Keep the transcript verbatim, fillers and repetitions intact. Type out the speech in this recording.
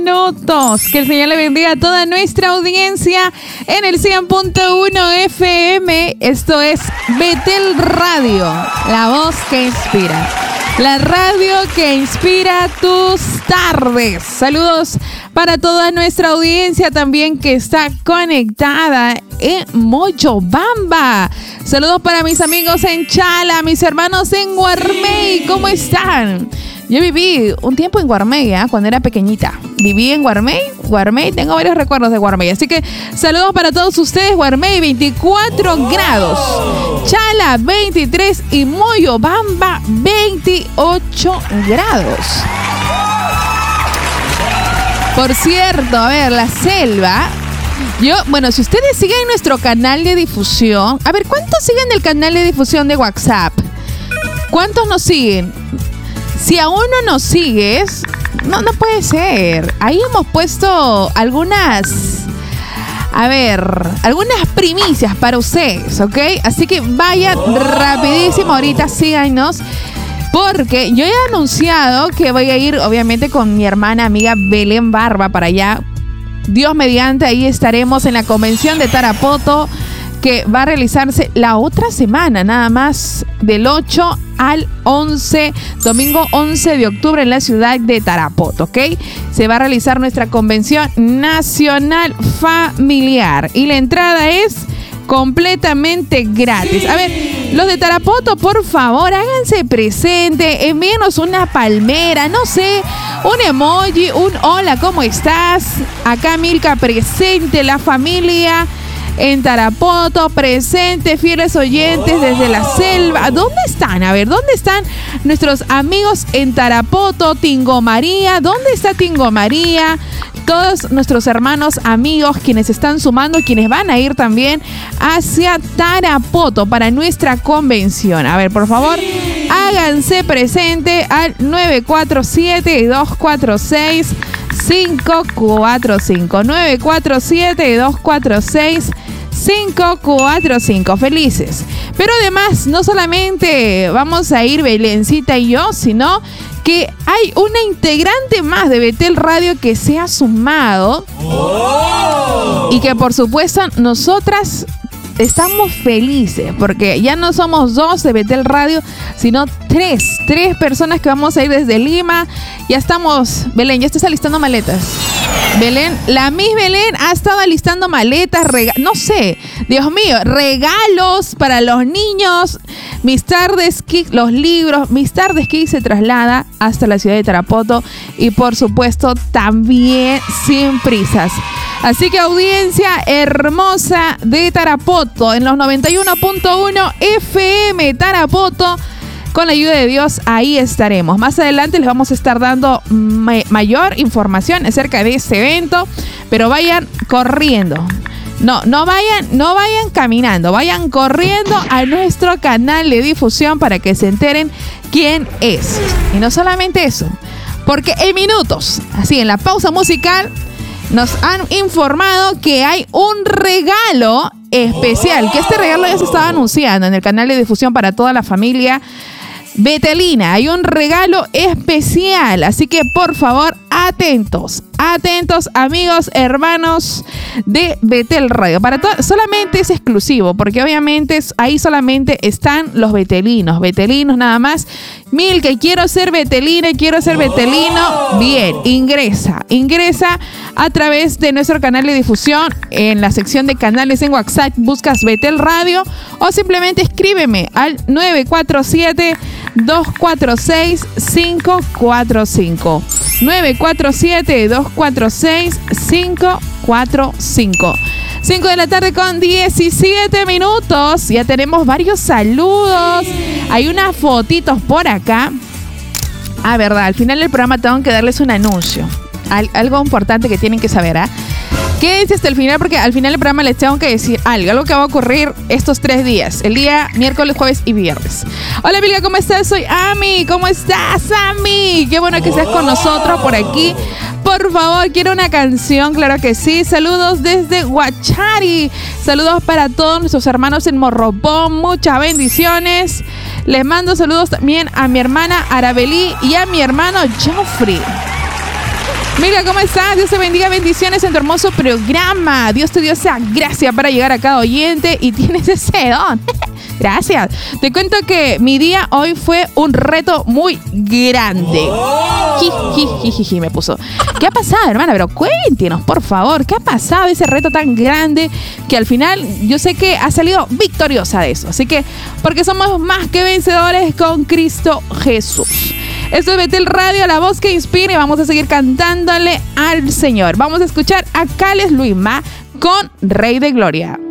Minutos. Que el Señor le bendiga a toda nuestra audiencia en el cien punto uno F M. Esto es Betel Radio, la voz que inspira. La radio que inspira tus tardes. Saludos para toda nuestra audiencia también que está conectada en Moyobamba. Saludos para mis amigos en Chala, mis hermanos en Guarmey. ¿Cómo están? Yo viví un tiempo en Guarmey, ¿eh? Cuando era pequeñita. Viví en Guarmey, Guarmey, tengo varios recuerdos de Guarmey. Así que saludos para todos ustedes. Guarmey, veinticuatro oh. grados. Chala, veintitrés. Y Moyobamba, veintiocho grados. Por cierto, a ver, la selva. Yo, bueno, si ustedes siguen nuestro canal de difusión. A ver, ¿cuántos siguen el canal de difusión de WhatsApp? ¿Cuántos nos siguen? Si aún no nos sigues, no, no puede ser. Ahí hemos puesto algunas, a ver, algunas primicias para ustedes, ¿ok? Así que vayan rapidísimo ahorita, síganos. Porque yo he anunciado que voy a ir, obviamente, con mi hermana amiga Belén Barba para allá. Dios mediante, ahí estaremos en la convención de Tarapoto, que va a realizarse la otra semana, nada más, del ocho al once, domingo once de octubre en la ciudad de Tarapoto, ¿ok? Se va a realizar nuestra convención nacional familiar y la entrada es completamente gratis. A ver, los de Tarapoto, por favor, háganse presente, envíenos una palmera, no sé, un emoji, un hola, ¿cómo estás? Acá Milka presente, la familia en Tarapoto, presente, fieles oyentes desde la selva. ¿Dónde están? A ver, ¿dónde están nuestros amigos en Tarapoto? Tingo María, ¿dónde está Tingo María? Todos nuestros hermanos, amigos, quienes están sumando, quienes van a ir también hacia Tarapoto para nuestra convención. A ver, por favor, háganse presente al nueve cuatro siete, dos cuatro seis, cinco cuatro cinco. nueve cuatro siete, dos cuatro seis, cinco cuatro cinco. Felices. Pero además, no solamente vamos a ir Belencita y yo, sino que hay una integrante más de Betel Radio que se ha sumado. Oh. Y que por supuesto nosotras estamos felices porque ya no somos dos de Betel Radio, sino tres, tres personas que vamos a ir desde Lima. Ya estamos, Belén, ya estás alistando maletas. Belén, la Miss Belén ha estado alistando maletas, rega- no sé, Dios mío, regalos para los niños. Mis Tardes Kids, los libros, Mis Tardes Kids se traslada hasta la ciudad de Tarapoto y por supuesto también sin prisas. Así que audiencia hermosa de Tarapoto en los noventa y uno punto uno F M Tarapoto, con la ayuda de Dios ahí estaremos. Más adelante les vamos a estar dando ma- mayor información acerca de este evento, pero vayan corriendo. No, no vayan, no vayan caminando, vayan corriendo a nuestro canal de difusión para que se enteren quién es. Y no solamente eso, porque en minutos, así en la pausa musical, nos han informado que hay un regalo especial, que este regalo ya se estaba anunciando en el canal de difusión para toda la familia betelina. Hay un regalo especial, así que por favor, atentos, atentos amigos, hermanos de Betel Radio. Para to- solamente es exclusivo, porque obviamente es, ahí solamente están los betelinos, betelinos nada más. Mil, que quiero ser betelina, quiero ser betelino. Bien, ingresa, ingresa a través de nuestro canal de difusión en la sección de canales en WhatsApp, buscas Betel Radio o simplemente escríbeme al nueve cuatro siete, dos cuatro seis, cinco cuatro cinco. nueve cuatro siete, dos cuatro seis, cinco cuatro cinco. cinco de la tarde con diecisiete minutos. Ya tenemos varios saludos. Hay unas fotitos por acá. Ah, verdad, al final del programa tengo que darles un anuncio. Al- algo importante que tienen que saber, ¿ah? ¿eh? Quédense hasta el final porque al final del programa les tengo que decir algo, algo que va a ocurrir estos tres días, el día miércoles, jueves y viernes. Hola, Milka, ¿cómo estás? Soy Ami. ¿Cómo estás, Ami? Qué bueno que estés con nosotros por aquí. Por favor, quiero una canción, claro que sí. Saludos desde Huachari. Saludos para todos nuestros hermanos en Morropón. Muchas bendiciones. Les mando saludos también a mi hermana Arabelí y a mi hermano Joffrey. Mira, ¿cómo estás? Dios te bendiga, bendiciones en tu hermoso programa. Dios te dio esa gracia para llegar a cada oyente y tienes ese don. Gracias. Te cuento que mi día hoy fue un reto muy grande. Jijijiji me puso. ¿Qué ha pasado, hermana? Pero cuéntenos, por favor, ¿qué ha pasado ese reto tan grande que al final yo sé que ha salido victoriosa de eso? Así que, porque somos más que vencedores con Cristo Jesús. Esto es Betel Radio, la voz que inspira, y vamos a seguir cantándole al Señor. Vamos a escuchar a Cales Luisma con Rey de Gloria.